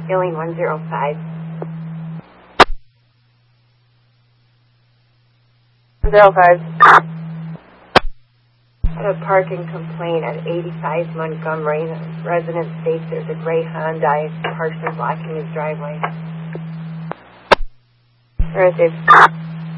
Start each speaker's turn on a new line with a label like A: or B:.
A: Healing 105. 105. I have a parking complaint at 85 Montgomery. The resident states there's a gray Hyundai partially blocking his driveway. Where is it?